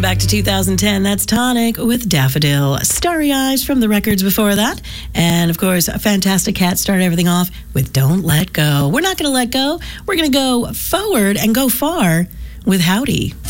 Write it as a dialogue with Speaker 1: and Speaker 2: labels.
Speaker 1: Back to 2010, that's Tonic with Daffodil. Starry Eyes from the records before that. And, of course, Fantastic Cat started everything off with Don't Let Go. We're not going to let go. We're going to go forward and go far with Howdy.